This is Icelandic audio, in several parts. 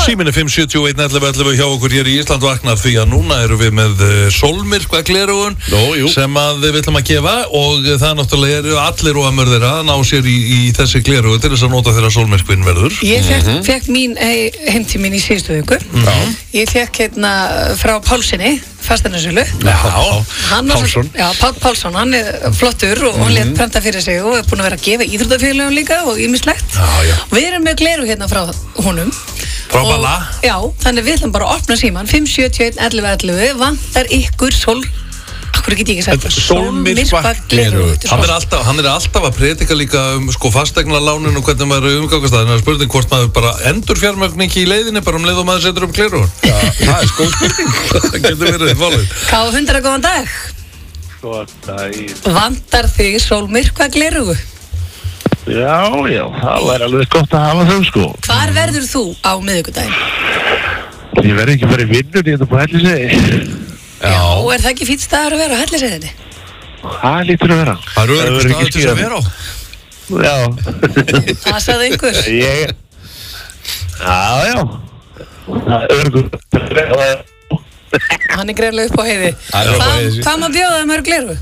Síminn 57111 hjá okkur hér í Ísland vaknar því að núna erum við með sólmyrkva gleraugun sem að við ætlum að gefa og það náttúrulega eru allir og amur þeirra að ná sér í þessi gleraugu til þess að nota þeirra sólmyrkvinn verður. Ég fekk mín heimtíð mín í síðustu viku. Ég fekk hérna frá Pálssyni fasteignasölu. Pálsson. Já, Páll Pálsson, hann flottur og hann lét prenta fyrir sig og búinn að vera að gefa íþróttafélögum líka og ýmislegt. Við erum með gleru hérna frá honum. Frá Balla? Já, þannig við ætlum bara að opna síman 5711111 vantar ykkur Akkur get ég ekki sagt sólmyrkva gleraugu. Hann er alltaf að predika líka sko fasteignalánin og hvernig maður umgangast það. Það er spurning hvort maður bara endur fjármögn ekki í leiðinni bara leið og maður setur upp gleraugun. Já, það er sko spurning. Það getur verið fólk. K100 góðan dag. Góðan dag. Vantar þig sólmyrkva gleraugu? Já, það væri alveg gott að hafa þau sko. Hvar verður þú á miðvikudaginn? Ég verð ekki bara í vinnunni hérna på Helliseiði. Já, er það ekki fínn staður að vera á Helliseiðinni? Það lítur að vera. Það eru staður til þess að vera á. Já. Það sagði einhver. Já. Það er örgur. Hann er greinlega upp á heiði. Hvað má bjóða þeim mörg gleraugu?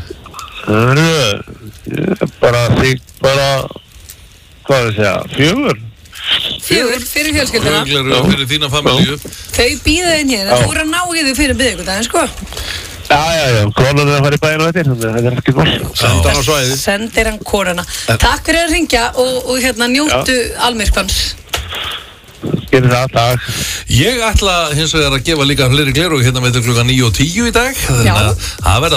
Bara, hvað er að segja, 4? 4 fyrir fjölskylduna. Gleraugu fyrir þína familju. Þau býða inn hér, þú voru að ná í þau fyrir miðvikudaginn, sko. Já, konan er að fara í bæinn og þetta, þannig að þetta er ekkert mál. Senda hann á svæðið. Sendir hann konuna. Takk fyrir að hringja og hérna njóttu almyrkvans. Gerir það dag. Ég ætla hins vegar að gefa líka fleiri gleraugu hérna með klukkan 9 og 10 í dag. Þannig að það verða